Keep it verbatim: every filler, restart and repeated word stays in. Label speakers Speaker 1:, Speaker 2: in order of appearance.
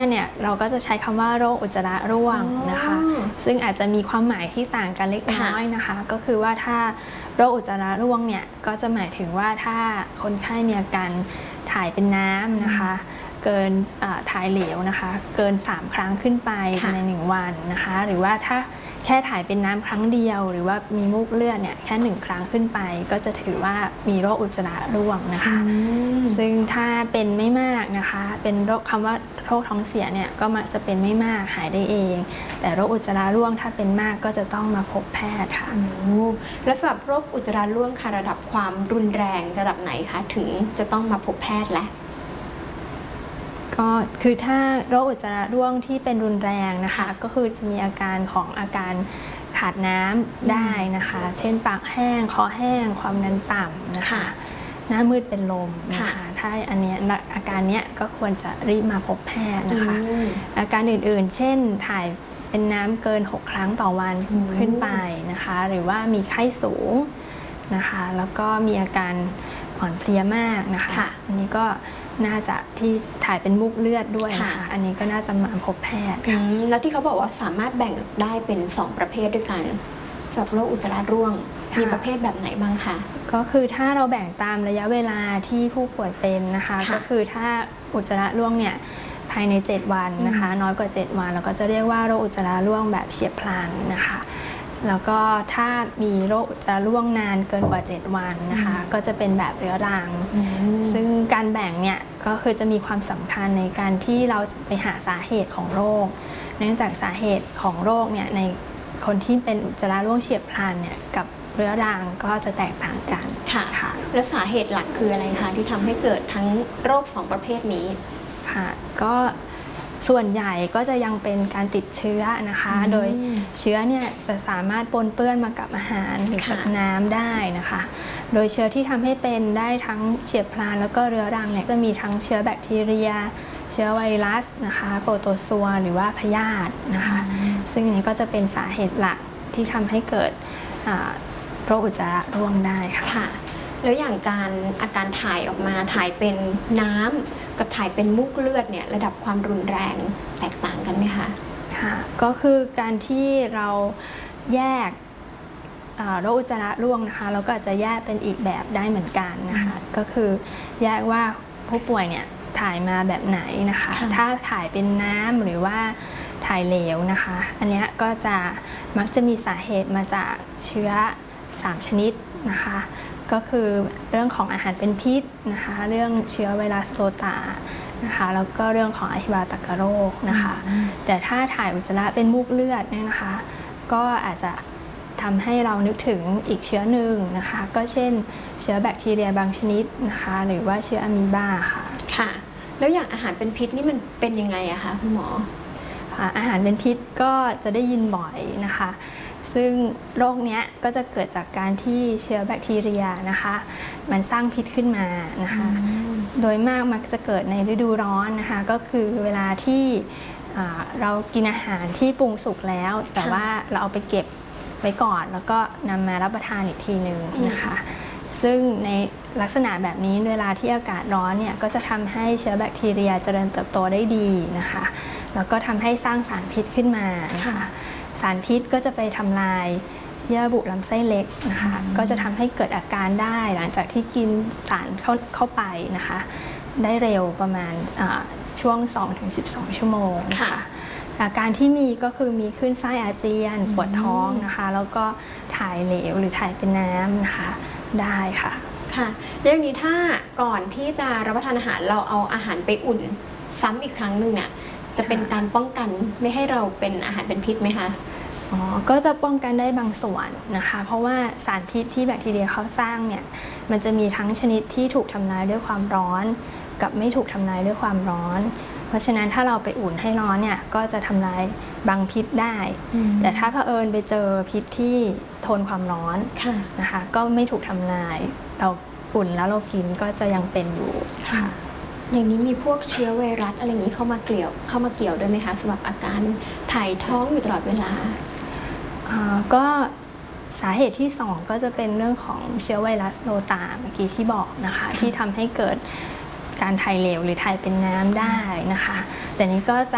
Speaker 1: เนี่ยเราก็จะใช้คำว่าโรคอุจจาระร่วงนะคะซึ่งอาจจะมีความหมายที่ต่างกันเล็กน้อยนะคะก็คือว่าถ้าโรคอุจจาระร่วงเนี่ยก็จะหมายถึงว่าถ้าคนไข้มีอาการถ่ายเป็นน้ำนะคะเกินถ่ายเหลวนะคะเกินสามครั้งขึ้นไปในหนึ่งวันนะคะหรือว่าถ้าแค่ถ่ายเป็นน้ำครั้งเดียวหรือว่ามีมูกเลือดเนี่ยแค่หนึ่งครั้งขึ้นไปก็จะถือว่ามีโรคอุจจาระร่วงนะคะซึ่งถ้าเป็นไม่มากนะคะเป็นโรคคำว่าโรคท้องเสียเนี่ยก็มักจะเป็นไม่มากหายได้เองแต่โรคอุจจาระร่วงถ้าเป็นมากก็จะต้องมาพบแพทย์ค่ะ
Speaker 2: และสำหรับโรคอุจจาระร่วงค่ะระดับความรุนแรงระดับไหนคะถึงจะต้องมาพบแพทย์และ
Speaker 1: ก็คือถ้าโรคอุจจาระร่วงที่เป็นรุนแรงนะคะก็คือจะมีอาการของอาการขาดน้ำได้นะคะเช่นปากแห้งคอแห้งความดันต่ำนะคะหน้ามืดเป็นลมนะคะถ้าอันนี้อาการเนี้ยก็ควรจะรีบมาพบแพทย์นะคะอาการอื่นๆเช่นถ่ายเป็นน้ำเกินหกครั้งต่อวันขึ้นไปนะคะหรือว่ามีไข้สูงนะคะแล้วก็มีอาการอ่อนเพลียมากนะคะอันนี้ก็น่าจะที่ถ่ายเป็นมูกเลือดด้วยนะคะอันนี้ก็น่าจะมาพบแพทย์
Speaker 2: แล้วที่เขาบอกว่าสามารถแบ่งได้เป็นสองประเภทด้วยกันสำหรับโรคอุจจาระร่วงมีประเภทแบบไหนบ้างคะ
Speaker 1: ก็คือถ้าเราแบ่งตามระยะเวลาที่ผู้ป่วยเป็นนะคะก็คือถ้าอุจจาระร่วงเนี่ยภายในเจ็ดวันนะคะน้อยกว่าเจ็ดวันเราก็จะเรียกว่าโรคอุจจาระร่วงแบบเฉียบพลันนะคะแล้วก็ถ้ามีโรคจะร่วงนานเกินกว่าเจ็ดวันนะคะก็จะเป็นแบบเรื้อรังซึ่งการแบ่งเนี่ยก็คือจะมีความสำคัญในการที่เราไปหาสาเหตุของโรคเนื่องจากสาเหตุของโรคเนี่ยในคนที่เป็นอุจจาระร่วงเฉียบพลันเนี่ยกับเรื้อรังก็จะแตกต่างกัน
Speaker 2: ค่ะค่ะและสาเหตุหลักคืออะไรคะที่ทำให้เกิดทั้งโรคสองประเภทนี้
Speaker 1: ค่ะก็ส่วนใหญ่ก็จะยังเป็นการติดเชื้อนะคะโดยเชื้อเนี่ยจะสามารถปนเปื้อนมากับอาหารหรือกับน้ำได้นะคะโดยเชื้อที่ทำให้เป็นได้ทั้งเฉียบพลันแล้วก็เรื้อรังเนี่ยจะมีทั้งเชื้อแบคทีเรียเชื้อไวรัสนะคะโปรโตซัวหรือว่าพยาธินะคะซึ่งนี้ก็จะเป็นสาเหตุหลักที่ทำให้เกิดโรคอุจจาระร่วงได้
Speaker 2: ค่ะแล้วอย่างการอาการถ่ายออกมาถ่ายเป็นน้ำกับถ่ายเป็นมูกเลือดเนี่ยระดับความรุนแรงแตกต่างกันไหมคะ
Speaker 1: ค่ะก็คือการที่เราแยกโรคอุจจาระร่วงนะคะเราก็อาจจะแยกเป็นอีกแบบได้เหมือนกันนะคะก็คือแยกว่าผู้ป่วยเนี่ยถ่ายมาแบบไหนนะคะถ้าถ่ายเป็นน้ำหรือว่าถ่ายเหลวนะคะอันนี้ก็จะมักจะมีสาเหตุมาจากเชื้อสามชนิดนะคะก็คือเรื่องของอาหารเป็นพิษนะคะเรื่องเชื้อไวรัสโรตานะคะแล้วก็เรื่องของอหิวาตกโรคนะคะแต่ถ้าถ่ายอุจจาระเป็นมูกเลือดเนี่ยนะคะก็อาจจะทำให้เรานึกถึงอีกเชื้อหนึ่งนะคะก็เช่นเชื้อแบคทีเรียบางชนิดนะคะหรือว่าเชื้ออะมีบาค่ะ
Speaker 2: ค่ะแล้วอย่างอาหารเป็นพิษนี่มันเป็นยังไงอะคะคุณหมอ
Speaker 1: อาหารเป็นพิษก็จะได้ยินบ่อยนะคะซึ่งโรคนี้ก็จะเกิดจากการที่เชื้อแบคทีเรียนะคะมันสร้างพิษขึ้นมานะคะโดยมากมักจะเกิดในฤดูร้อนนะคะก็คือเวลาที่เรากินอาหารที่ปรุงสุกแล้วแต่ว่าเราเอาไปเก็บไว้ก่อนแล้วก็นำมารับประทานอีกทีหนึ่งนะคะซึ่งในลักษณะแบบนี้เวลาที่อากาศร้อนเนี่ยก็จะทำให้เชื้อแบคทีเรียเจริญเติบโตได้ดีนะคะแล้วก็ทำให้สร้างสารพิษขึ้นมานะคะสารพิษก็จะไปทำลายเยื่อบุลำไส้เล็กนะคะก็จะทำให้เกิดอาการได้หลังจากที่กินสารเข้าเข้าไปนะคะได้เร็วประมาณช่วง สองถึงสิบสอง ชั่วโมงนะคะอาการที่มีก็คือมีขึ้นไส้อาเจียนปวดท้องนะคะแล้วก็ถ่ายเหลวหรือถ่ายเป็นน้ำนะคะได้ค่ะ
Speaker 2: ค่ะเรื่องนี้ถ้าก่อนที่จะรับประทานอาหารเราเอาอาหารไปอุ่นซ้ำอีกครั้งหนึ่งเนี่ยจะเป็นการป้องกันไม่ให้เราเป็นอาหารเป็นพิษไหมคะ
Speaker 1: อ๋อก็จะป้องกันได้บางส่วนนะคะเพราะว่าสารพิษที่แบคทีเรียเขาสร้างเนี่ยมันจะมีทั้งชนิดที่ถูกทำลายด้วยความร้อนกับไม่ถูกทำลายด้วยความร้อนเพราะฉะนั้นถ้าเราไปอุ่นให้ร้อนเนี่ยก็จะทำลายบางพิษได้แต่ถ้าเผอิญไปเจอพิษที่ทนความร้อนนะคะก็ไม่ถูกทำลายเราอุ่นแล้วเรากินก็จะยังเป็นอยู่ค่ะ
Speaker 2: อย่างนี้มีพวกเชื้อไวรัสอะไรอย่างนี้เข้ามาเกี่ยวเข้ามาเกี่ยวด้วยไหมคะสำหรับอาการถ่ายท้องอยู่ตลอดเวลา
Speaker 1: ก็สาเหตุที่สองก็จะเป็นเรื่องของเชื้อไวรัสโรตาเมื่อกี้ที่บอกนะคะที่ทำให้เกิดการถ่ายเหลวหรือถ่ายเป็นน้ำได้นะคะแต่นี้ก็จะ